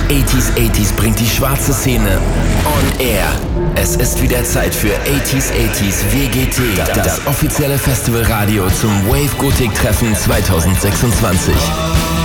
80s bringt die schwarze Szene on air. Es ist wieder Zeit für 80s WGT, das offizielle Festivalradio zum Wave Gothic Treffen 2026.